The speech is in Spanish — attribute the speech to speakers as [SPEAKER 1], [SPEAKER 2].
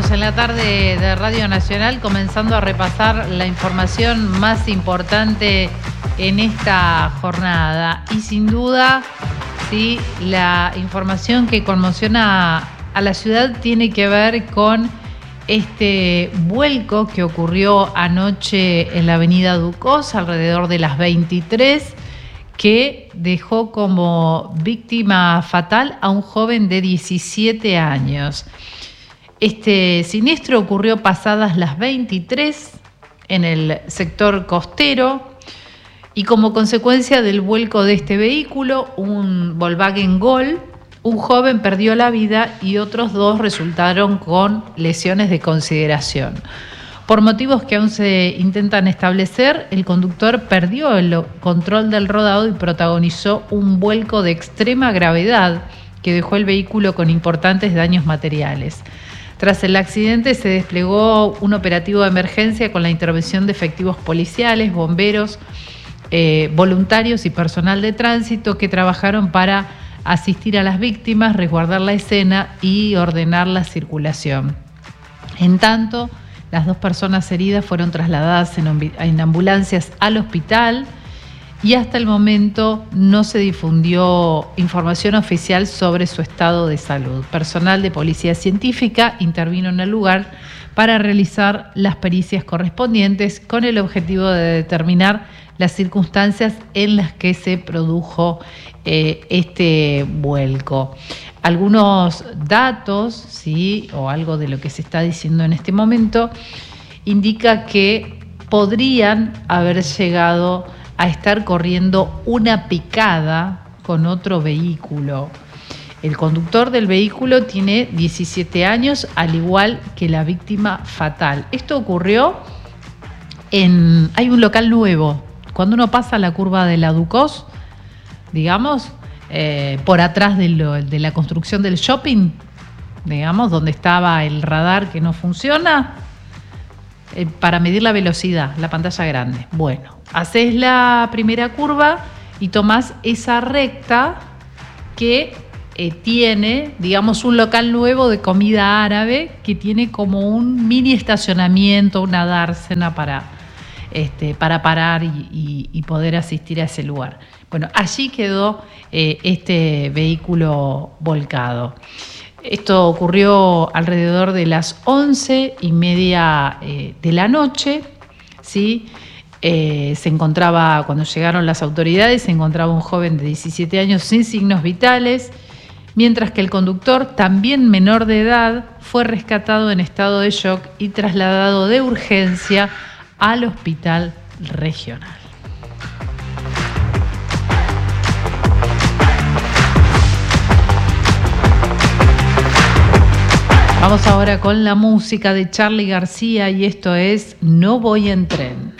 [SPEAKER 1] Estamos en la tarde de Radio Nacional comenzando a repasar la información más importante en esta jornada y sin duda, sí, la información que conmociona a la ciudad tiene que ver con este vuelco que ocurrió anoche en la avenida Ducos alrededor de las 23, que dejó como víctima fatal a un joven de 17 años. Este siniestro ocurrió pasadas las 23 en el sector costero y como consecuencia del vuelco de este vehículo, un Volkswagen Gol, un joven perdió la vida y otros dos resultaron con lesiones de consideración. Por motivos que aún se intentan establecer, el conductor perdió el control del rodado y protagonizó un vuelco de extrema gravedad que dejó el vehículo con importantes daños materiales. Tras el accidente se desplegó un operativo de emergencia con la intervención de efectivos policiales, bomberos, voluntarios y personal de tránsito que trabajaron para asistir a las víctimas, resguardar la escena y ordenar la circulación. En tanto, las dos personas heridas fueron trasladadas en ambulancias al hospital y hasta el momento no se difundió información oficial sobre su estado de salud. Personal de policía científica intervino en el lugar para realizar las pericias correspondientes con el objetivo de determinar las circunstancias en las que se produjo este vuelco. Algunos datos, sí, o algo de lo que se está diciendo en este momento, indica que podrían haber llegado a estar corriendo una picada con otro vehículo. El conductor del vehículo tiene 17 años, al igual que la víctima fatal. Esto ocurrió hay un local nuevo. Cuando uno pasa la curva de la Ducos, digamos, por atrás de la construcción del shopping, digamos, donde estaba el radar que no funciona, para medir la velocidad, la pantalla grande. Bueno, haces la primera curva y tomás esa recta que tiene, digamos, un local nuevo de comida árabe que tiene como un mini estacionamiento, una dársena para parar y poder asistir a ese lugar. Bueno, allí quedó este vehículo volcado. Esto ocurrió alrededor de las 11:30 de la noche, ¿sí? Se encontraba, cuando llegaron las autoridades, se encontraba un joven de 17 años sin signos vitales, mientras que el conductor, también menor de edad, fue rescatado en estado de shock y trasladado de urgencia al hospital regional. Vamos ahora con la música de Charly García y esto es No voy en tren.